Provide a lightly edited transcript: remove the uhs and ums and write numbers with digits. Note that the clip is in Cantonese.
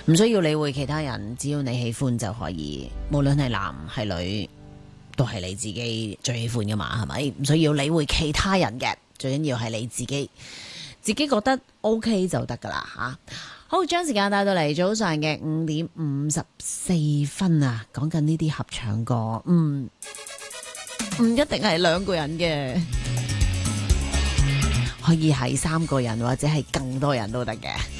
唔需要理會其他人，只要你喜歡就可以，無論係男係女，都係你自己最喜歡噶嘛，係咪？唔需要理會其他人嘅，最緊要係你自己覺得 OK 就得噶啦吓。好，將時間帶到嚟早上嘅5:54啊，講緊呢啲合唱歌，唔一定係兩個人嘅，可以係3個人或者係更多人都得嘅。